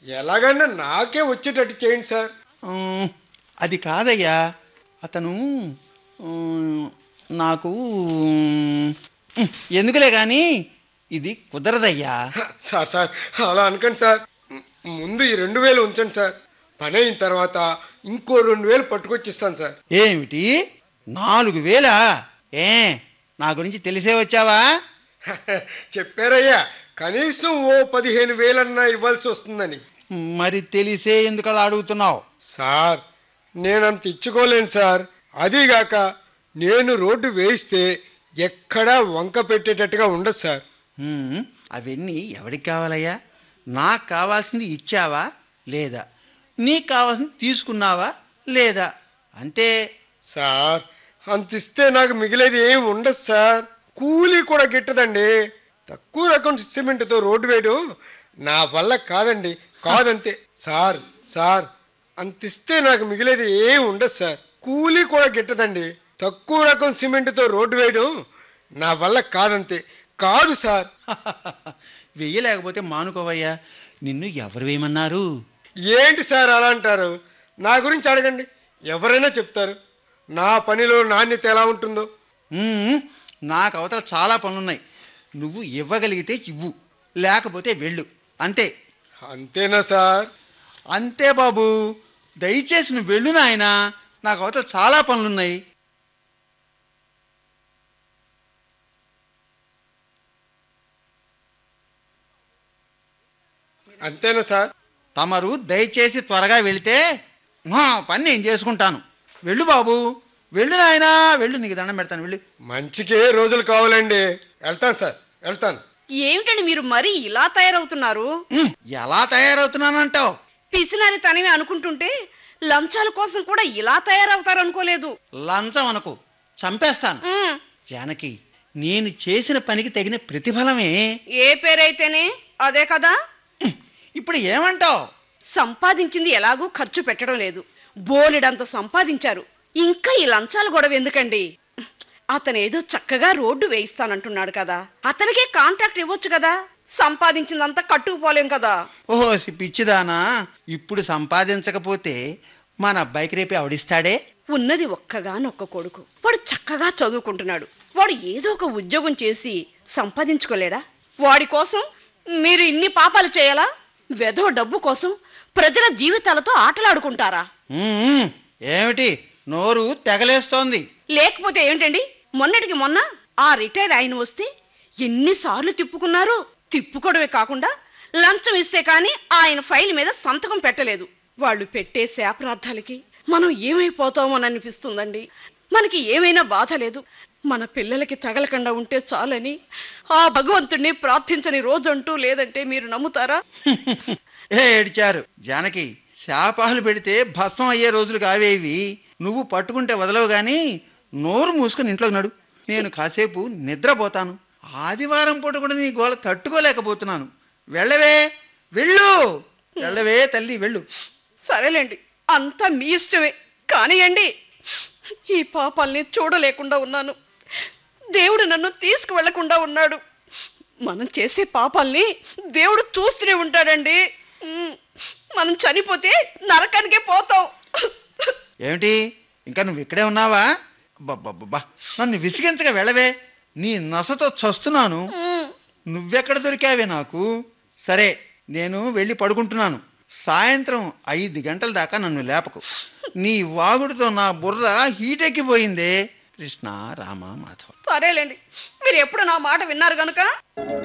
ఎలాగైనా నాకే వచ్చేటట్టు చేయండి సార్. అది కాదయ్యా, అతను ఉమ్, నాకు ఎందుకులే గాని ఇది కుదరదయ్యా. సార్ సార్ అలా అనకండి సార్. ముందు ఈ 2000 ఉంచండి సార్. పని అయిన తర్వాత ఇంకో 2000 పట్టుకొచ్చిస్తాను సార్. ఏమిటి 4000? ఏ నా గురించి తెలిసే వచ్చావా? చెప్పారయ్యా, కనీసం ఓ 15,000 ఇవ్వాల్సి వస్తుందని. మరి తెలిసే ఎందుకు అలా అడుగుతున్నావు? సార్ నేనంత ఇచ్చుకోలేను సార్. అదీగాక నేను రోడ్డు వేయిస్తే ఎక్కడా వంక పెట్టేటట్టుగా ఉండదు సార్. అవన్నీ ఎవరికి కావాలయ్యా? నాకు కావాల్సింది ఇచ్చావా లేదా? నీకు కావాల్సింది తీసుకున్నావా లేదా? అంతే సార్. అంత ఇస్తే నాకు మిగిలేది ఏం ఉండదు సార్. కూలీ కూడా గిట్టదండి. తక్కువ రకం సిమెంట్తో రోడ్డు వేయడం నా వల్ల కాదండి. కాదంతే సార్. సార్ అంత ఇస్తే నాకు మిగిలేది ఏం ఉండదు సార్. కూలీ కూడా గిట్టదండి. తక్కువ రకం సిమెంట్తో రోడ్డు వేయడం నా వల్ల కాదంతే. కాదు సార్. వెయ్యలేకపోతే మానుకోవయ్యా. నిన్ను ఎవరు వేయమన్నారు? ఏంటి సార్ అలా అంటారు? నా గురించి అడగండి, ఎవరైనా చెప్తారు నా పనిలో నాణ్యత ఎలా ఉంటుందో. నాకు అవతల చాలా పనులున్నాయి. నువ్వు ఇవ్వగలిగితే ఇవ్వు, లేకపోతే వెళ్ళు. అంతే. అంతేనా సార్? అంతే బాబు. దయచేసి నువ్వు వెళ్ళు నాయనా. నాకు అవతల చాలా పనులున్నాయి. అంతేనా సార్? తమరు దయచేసి త్వరగా వెళితే మా పని నేను చేసుకుంటాను. వెళ్ళు బాబు, వెళ్ళు నాయనా, వెళ్ళు. నీకు దండం పెడతాను, వెళ్ళు. మంచికే రోజులు కావాలండి. వెళ్తాను సార్, వెళ్తాను. ఏమిటండి మీరు మరీ ఇలా తయారవుతున్నారు? ఎలా తయారవుతున్నానంటావు? పిసినారి తనవి అనుకుంటుంటే లంచాల కోసం కూడా ఇలా తయారవుతారనుకోలేదు. లంచం అనుకో, చంపేస్తాను. జానకి, నేను చేసిన పనికి తగిన ప్రతిఫలమే. ఏ పేరైతేనే అదే కదా. ఇప్పుడు ఏమంటావు? సంపాదించింది ఎలాగూ ఖర్చు పెట్టడం లేదు. బోలెడంత సంపాదించారు. ఇంకా ఈ లంచాల గొడవ ఎందుకండి? అతనేదో చక్కగా రోడ్డు వేయిస్తానంటున్నాడు కదా, అతనికే కాంట్రాక్ట్ ఇవ్వచ్చు కదా. సంపాదించిందంతా కట్టుకుపోలేం కదా. ఓహో పిచ్చిదానా, ఇప్పుడు సంపాదించకపోతే మన అబ్బాయికి రేపే అవడిస్తాడే. ఉన్నది ఒక్కగానొక్క కొడుకు. వాడు చక్కగా చదువుకుంటున్నాడు. వాడు ఏదో ఒక ఉద్యోగం చేసి సంపాదించుకోలేడా? వాడి కోసం మీరు ఇన్ని పాపాలు చేయాలా? వెధవ డబ్బు కోసం ప్రజల జీవితాలతో ఆటలాడుకుంటారా? ఏమిటి నోరు తెగలేస్తోంది? లేకపోతే ఏమిటండి, మొన్నటికి మొన్న ఆ రిటైర్ ఆయన వస్తే ఎన్నిసార్లు తిప్పుకున్నారు. తిప్పుకోవడమే కాకుండా లంచం ఇస్తే కాని ఆయన ఫైల్ మీద సంతకం పెట్టలేదు. వాళ్ళు పెట్టే శాపనార్థాలకి మనం ఏమైపోతామని అనిపిస్తుందండి. మనకి ఏమైనా బాధ లేదు, మన పిల్లలకి తగలకుండా ఉంటే చాలని ఆ భగవంతుడిని ప్రార్థించని రోజంటూ లేదంటే మీరు నమ్ముతారా? ఏడ్చారు జానకి. శాపాలు పెడితే భస్మం అయ్యే రోజులు కావేవి. నువ్వు పట్టుకుంటే వదలవు గాని నోరు మూసుకుని ఇంట్లోకి నడు. నేను కాసేపు నిద్రపోతాను. ఆదివారం పూట కూడా నీ గోల తట్టుకోలేకపోతున్నాను. వెళ్ళవే, వెళ్ళు. వెళ్ళవే తల్లి, వెళ్ళు. సరేలేండి, అంతా మీ ఇష్టమే. కానియండి, ఈ పాపాల్ని చూడలేకుండా ఉన్నాను. దేవుడు నన్ను తీసుకువెళ్లకుండా ఉన్నాడు. మనం చేసే పాపాల్ని దేవుడు చూస్తూనే ఉంటాడండి. మనం చనిపోతే నరకానికే పోతాం. ఏమిటి ఇంకా నువ్వు ఇక్కడే ఉన్నావా? బాబా, నన్ను విసిగించగా వెళ్ళవే. నీ నసతో చస్తున్నాను. నువ్వెక్కడ దొరికావే నాకు? సరే, నేను వెళ్ళి పడుకుంటున్నాను. సాయంత్రం 5 గంటల దాకా నన్ను లేపకు. నీ వాగుడితో నా బుర్ర హీటెక్కిపోయిందే. కృష్ణ రామ మాధవ. సరేలేండి, మీరు ఎప్పుడు నా మాట విన్నారు గనుక